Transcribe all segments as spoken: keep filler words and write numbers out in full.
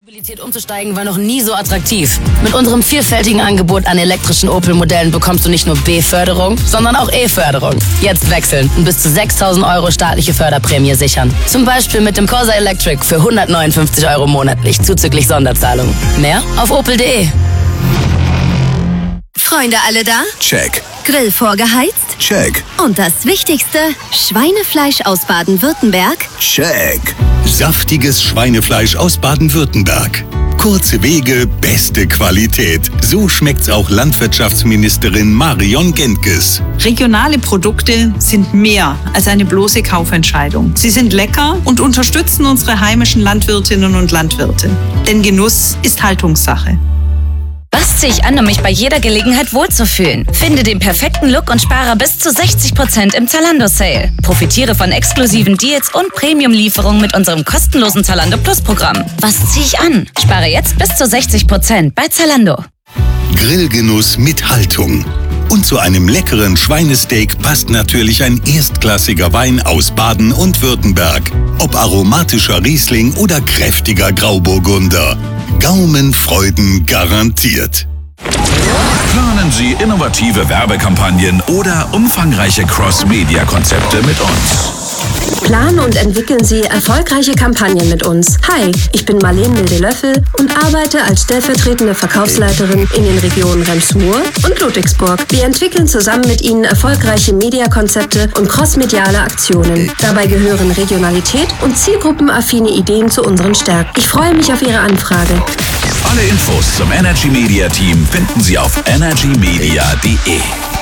Mobilität umzusteigen war noch nie so attraktiv. Mit unserem vielfältigen Angebot an elektrischen Opel-Modellen bekommst du nicht nur B-Förderung, sondern auch E-Förderung. Jetzt wechseln und bis zu sechstausend Euro staatliche Förderprämie sichern. Zum Beispiel mit dem Corsa Electric für hundertneunundfünfzig Euro monatlich zuzüglich Sonderzahlung. Mehr auf opel punkt de. Freunde alle da? Check. Grill vorgeheizt? Check. Und das Wichtigste, Schweinefleisch aus Baden-Württemberg? Check. Saftiges Schweinefleisch aus Baden-Württemberg. Kurze Wege, beste Qualität. So schmeckt's auch Landwirtschaftsministerin Marion Gentges. Regionale Produkte sind mehr als eine bloße Kaufentscheidung. Sie sind lecker und unterstützen unsere heimischen Landwirtinnen und Landwirte. Denn Genuss ist Haltungssache. Was ziehe ich an, um mich bei jeder Gelegenheit wohlzufühlen? Finde den perfekten Look und spare bis zu sechzig Prozent im Zalando-Sale. Profitiere von exklusiven Deals und Premium-Lieferungen mit unserem kostenlosen Zalando Plus-Programm. Was ziehe ich an? Spare jetzt bis zu sechzig Prozent bei Zalando. Grillgenuss mit Haltung. Und zu einem leckeren Schweinesteak passt natürlich ein erstklassiger Wein aus Baden und Württemberg. Ob aromatischer Riesling oder kräftiger Grauburgunder. Gaumenfreuden garantiert. Planen Sie innovative Werbekampagnen oder umfangreiche Cross-Media-Konzepte mit uns. Planen und entwickeln Sie erfolgreiche Kampagnen mit uns. Hi, ich bin Marlene Milde-Löffel und arbeite als stellvertretende Verkaufsleiterin in den Regionen Rems-Murr und Ludwigsburg. Wir entwickeln zusammen mit Ihnen erfolgreiche Mediakonzepte und crossmediale Aktionen. Dabei gehören Regionalität und zielgruppenaffine Ideen zu unseren Stärken. Ich freue mich auf Ihre Anfrage. Alle Infos zum Energy Media Team finden Sie auf energy media punkt de.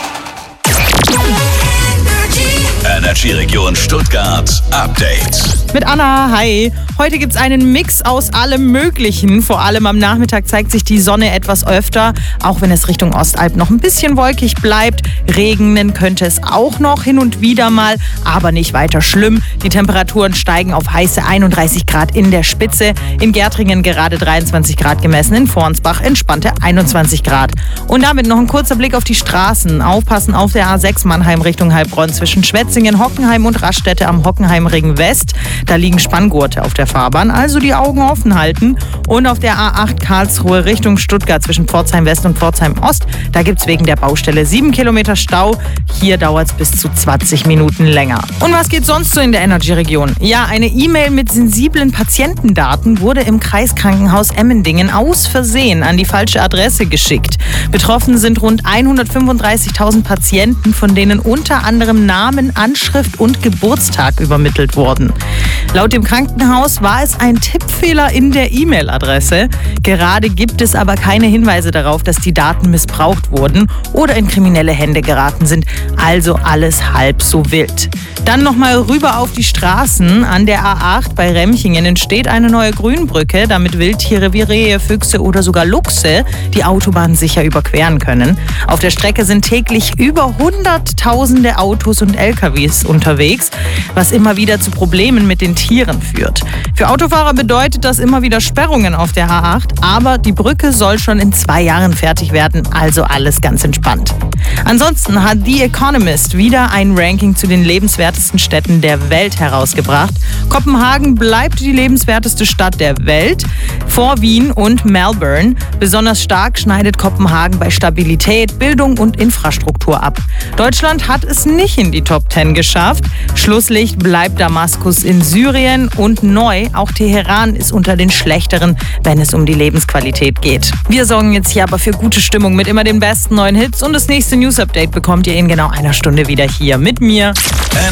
Energy Region Stuttgart Update. Mit Anna, hi. Heute gibt's einen Mix aus allem Möglichen. Vor allem am Nachmittag zeigt sich die Sonne etwas öfter, auch wenn es Richtung Ostalb noch ein bisschen wolkig bleibt. Regnen könnte es auch noch hin und wieder mal, aber nicht weiter schlimm. Die Temperaturen steigen auf heiße einunddreißig Grad in der Spitze. In Gärtringen gerade dreiundzwanzig Grad gemessen, in Vornsbach entspannte einundzwanzig Grad. Und damit noch ein kurzer Blick auf die Straßen. Aufpassen auf der A sechs Mannheim Richtung Heilbronn zwischen Schwetzingen, Hockenheim und Raststätte am Hockenheimring West. Da liegen Spanngurte auf der Fahrbahn, also die Augen offen halten. Und auf der A acht Karlsruhe Richtung Stuttgart zwischen Pforzheim West und Pforzheim Ost, da gibt es wegen der Baustelle sieben Kilometer Stau. Hier dauert es bis zu zwanzig Minuten länger. Und was geht sonst so in der Energy-Region? Ja, eine E-Mail mit sensiblen Patientendaten wurde im Kreiskrankenhaus Emmendingen aus Versehen an die falsche Adresse geschickt. Betroffen sind rund hundertfünfunddreißigtausend Patienten, von denen unter anderem Namen, Anschrift und Geburtstag übermittelt wurden. Laut dem Krankenhaus war es ein Tippfehler in der E-Mail-Adresse. Gerade gibt es aber keine Hinweise darauf, dass die Daten missbraucht wurden oder in kriminelle Hände geraten sind. Also alles halb so wild. Dann nochmal rüber auf die Straßen. An der A acht bei Remchingen entsteht eine neue Grünbrücke, damit Wildtiere wie Rehe, Füchse oder sogar Luchse die Autobahn sicher überqueren können. Auf der Strecke sind täglich über hunderttausende Autos und L K Ws unterwegs, was immer wieder zu Problemen mit den Tieren führt. Für Autofahrer bedeutet das immer wieder Sperrungen auf der A acht, aber die Brücke soll schon in zwei Jahren fertig werden, also alles ganz entspannt. Ansonsten hat The Economist wieder ein Ranking zu den lebenswertesten Städten der Welt herausgebracht. Kopenhagen bleibt die lebenswerteste Stadt der Welt, vor Wien und Melbourne. Besonders stark schneidet Kopenhagen bei Stabilität, Bildung und Infrastruktur ab. Deutschland hat es nicht in die Top zehn geschafft. Schlusslicht bleibt Damaskus in Syrien und neu, auch Teheran ist unter den Schlechteren, wenn es um die Lebensqualität geht. Wir sorgen jetzt hier aber für gute Stimmung mit immer den besten neuen Hits und das nächste News-Update bekommt ihr in genau einer Stunde wieder hier mit mir.